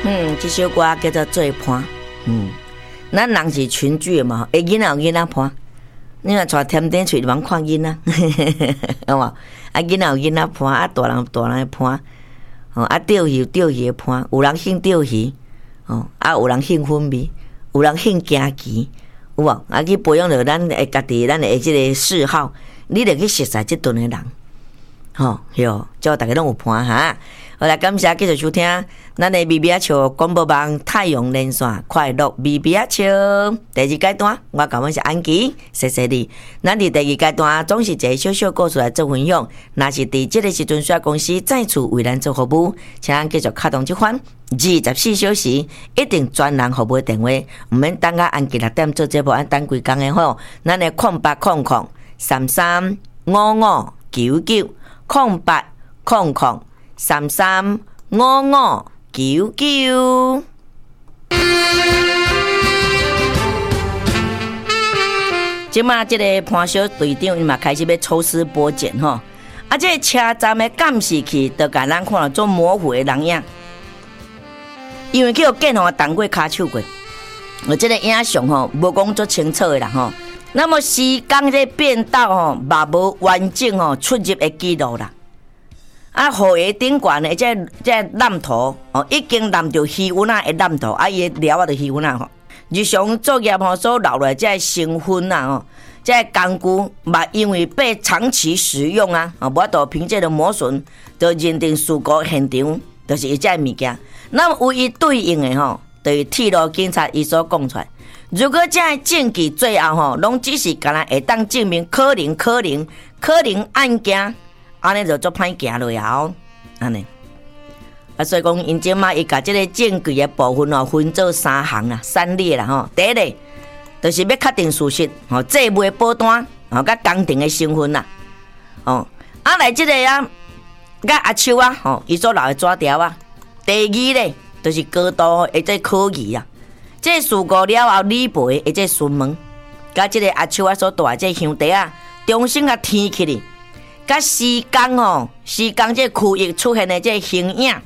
这首歌叫做《做伴》。咱人是群居的嘛，囡仔有囡仔伴，你若带甜点出去，忙看囡仔，有无？啊，囡仔有囡仔伴，啊，大人有大人的伴，啊，钓鱼有钓鱼的伴，有人兴钓鱼，啊，有人兴粉味，有人兴行棋，有无？啊，去培养着咱的家己，咱的即个嗜好，你着去熟悉即顿的人，哟，祝大家拢有伴哈。好来，感谢继续收听咱的咪咪仔笑广播网太阳连线快乐咪咪仔笑第二阶段，我感恩是安琪，谢谢你。咱伫第二阶段总是一个小小故事来做分享，若是伫即个时阵需要公司再次为咱做服务，请继续敲动这款24小时一定专人服务的电话，毋免等到安琪6点做节目，按等几工的吼。咱的0800335599。即马即个潘小队长伊嘛开始要抽丝剥茧吼，啊，这个车站的监视器就甲咱看到做模糊的人影，因为去有见吼动过骹手过，这个影像吼无讲足清楚的啦吼。那么时间这变道吼，嘛无完整吼出入的记录啦。啊，雨鞋顶悬的这蓝图已经染着鱼纹啊的蓝图，啊，伊的料啊就鱼纹啊吼。日常作业吼所留落这成分啊吼，这工具嘛因为被长期使用啊，无法度凭借着磨损，就认定事故现场就是伊这物件。那唯一对应的吼，就是铁路警察伊所讲出来。如果这证据最后吼，拢只是干那会当证明可能案件，安尼就足歹行落啊！安尼啊，所以讲因即马伊甲即个证据的部分哦，分做3列啦吼。第一个就是要确定事实，这卖保单甲工程的身份啦，来即个啊，甲阿秋啊，伊所留的纸条啊。第二咧就是高度的这科技啊。这事故了后，理赔的这询问，甲这个阿秋啊所带的这香茶啊，重新甲填起哩，甲时间这区域出现的这形影，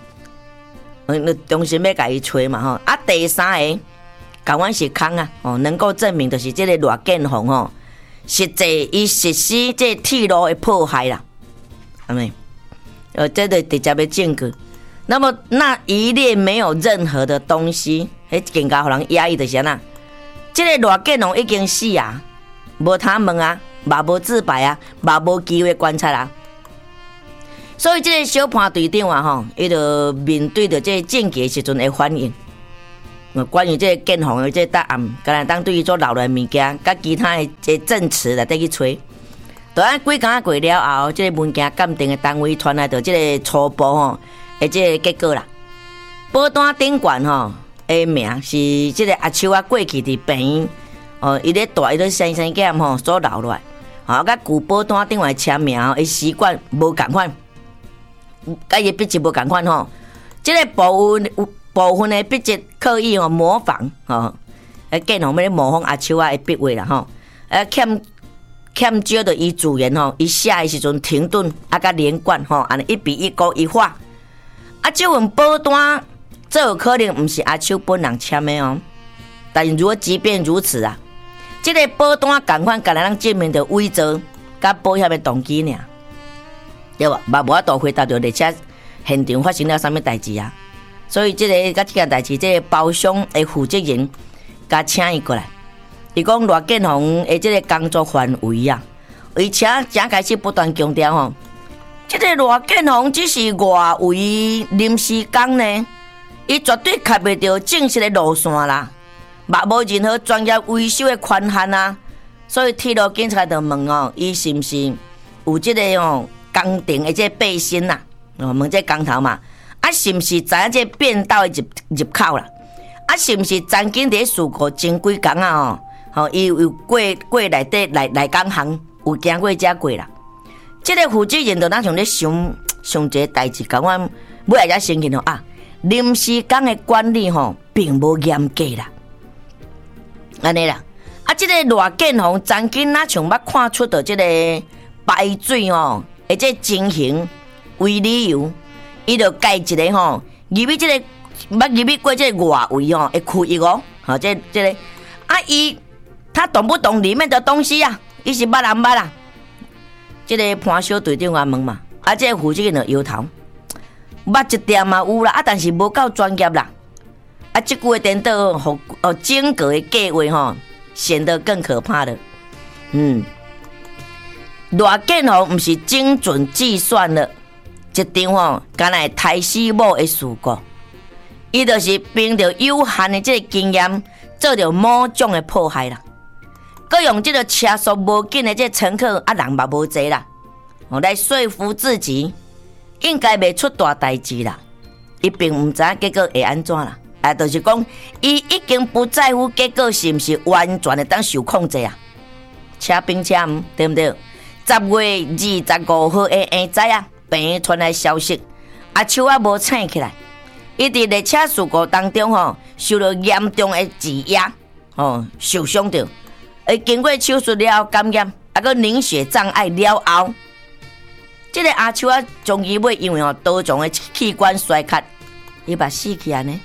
重新要甲伊找嘛吼。啊，第三个，港湾是空啊，能够证明就是这个罗建宏吼，实际伊实施这铁路的迫害啦，係咪？这就直接的证据。那么那一列没有任何的东西。更加互人压抑就是呐，这个罗建宏已经死啊，无他问啊，嘛无自白啊，嘛无机会观察啊。所以这个小潘队长啊吼，伊就面对着这个证据时阵的反应，关于这个建宏的这个答案，敢若当对伊所留来物件，甲其他的这证词来去找。就按几工过了后，这个文件鉴定的单位传来着这个初步吼，的这个结果啦，保单顶悬吼。的名是这个阿秋啊，过去伫病院伊咧带伊咧生检吼所留落来，甲旧保单顶来签名伊习惯无共款，甲伊笔迹无共款吼。这个部分的笔迹刻意模仿建宏要咧模仿阿秋啊的笔画啦吼，欠少着伊自然吼，伊写的时阵停顿甲连贯吼，安尼一笔一勾一画，这份保单。这有可能不是阿秋本人签的哦，但如果即便如此啊，这个保单同款，敢若证明着伪造甲保险的动机呢，对吧？嘛无法度回答着列车现场发生了什么代志啊？所以这个甲这件代志，这个包厢的负责人甲请伊过来，伊讲罗建宏的这个工作范围啊，而且正开始不断强调吼，这个罗建宏只是外围临时工呢。伊绝对卡袂到正式的路线啦，嘛无任何专业维修的权限啊，所以铁路警察就问伊是毋是有这个工程的这背心呐？问这工头嘛，是毋是知影这变道的入口啦？是毋是曾经伫事故前几工啊？伊有过内底来港行有经过遮过啦？这个负责人就像咧想一个代志，甲我尾来才生气啊！临时工的管理并无严格啦，安尼啦。这个罗建宏曾经像捌看出的这个排水这情形为理由，伊就改一个入去这个捌入去过这个外围哦，会开一哦，好这个他懂不懂里面的东西啊？伊是捌人捌啦。这个潘小队长啊问嘛，这个负责人就摇头，捌一点嘛有啦，但是无够专业啦。这句话颠倒，整个的计划吼，显得更可怕了。赖建宏不是精准计算了，一场吼，敢若胎死母的事故。伊就是凭着有限的这个经验，做着某种的迫害啦。佮用这个车速无紧的这乘客人嘛无济啦，来说服自己应该袂出大代志啦。伊并唔知结果会安怎啦。就是讲，伊已经不在乎结果是毋是完全的当受控制啊。车并且对不对？10月25号的下早啊，病传来消息，阿秋啊无醒起来，伊伫列车事故当中吼，受到严重的挤压，受伤着。经过手术了感染，佮凝血障碍了后，这个阿秋啊，终于尾因为多种的器官衰竭，伊把死去安尼。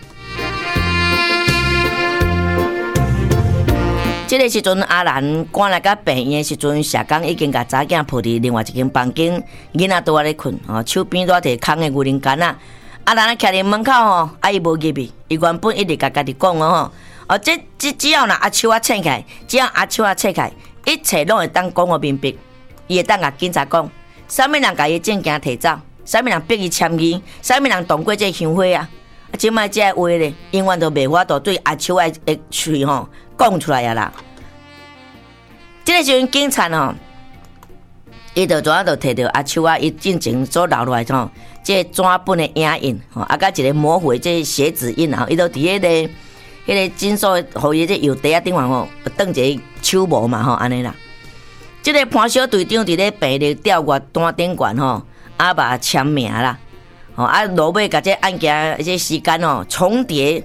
这个时阵，阿兰赶来到病院的时阵，社工已经甲查囝抱伫另外一间房间，囡仔都在咧困，手边都摕空的牛奶干啊。阿兰徛伫门口吼，伊无入去，伊原本一直甲家己讲这只要阿秋啊醒起来，只要阿秋啊醒起来，一切拢会当讲我明白，伊会当甲警察讲，啥物人甲伊证件摕走，啥物人逼伊签字，啥物人动过这香火啊。即摆这话咧，永远都袂法度对阿秋的嘴讲出来啊啦！这个时阵，警察伊就怎就摕到阿秋啊，伊进前所留落来这纸本的影印甲一个模糊的这血指印伊都伫迄个诊所，互伊这药袋啊顶方当一个手模嘛安尼啦。这个潘小队长伫咧病历调阅单顶悬把签名啦。落尾甲这案件这时间重叠，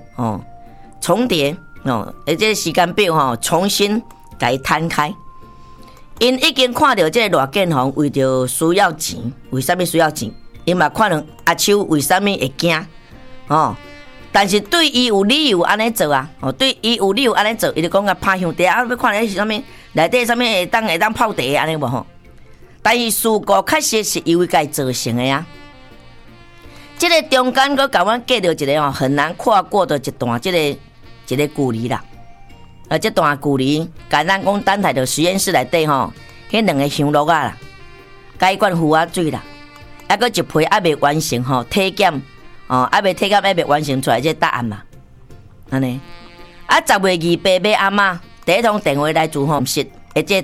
这时间表重新甲伊摊开。因已经看到这赖建宏为着需要钱，为什么需要钱？因嘛看到阿秋为什么会惊但是对伊有理由安尼做啊，对伊有理由安尼做，伊就讲拍香肠要看咧是啥物，内底啥物会当泡茶安尼无但是事故确实是因为家造成的啊。这个中间佮甲阮记到一个很难跨过的一段一个距离啦。这段距离，简单讲，等待着实验室内底迄两个香炉啦，甲一罐符水啦，还佮一批还未完成体检还未体检还未完成出来这答案嘛，安尼。10月28日阿嬷第一通电话来自室的这